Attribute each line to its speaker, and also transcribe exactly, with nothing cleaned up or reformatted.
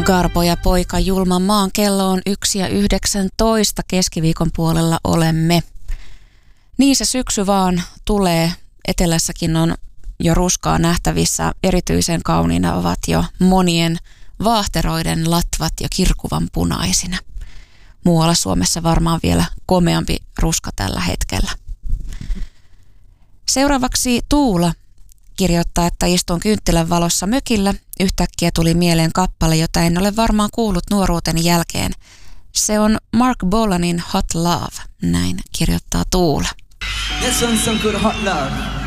Speaker 1: Garbo ja poika julman maan kello on yksi ja yhdeksäntoista, keskiviikon puolella olemme. Niin se syksy vaan tulee. Etelässäkin on jo ruskaa nähtävissä. Erityisen kauniina ovat jo monien vaahteroiden latvat jo kirkuvan punaisina. Muualla Suomessa varmaan vielä komeampi ruska tällä hetkellä. Seuraavaksi Tuula kirjoittaa, että istun kynttilän valossa mökillä. Yhtäkkiä tuli mieleen kappale, jota en ole varmaan kuullut nuoruuteni jälkeen. Se on Mark Bolanin Hot Love. Näin kirjoittaa Tuula.
Speaker 2: This one's some good hot love.